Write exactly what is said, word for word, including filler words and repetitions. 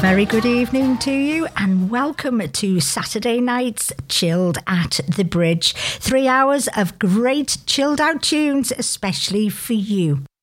very good evening to you and welcome to Saturday night's Chilled at the Bridge. Three hours of great chilled out tunes, especially for you.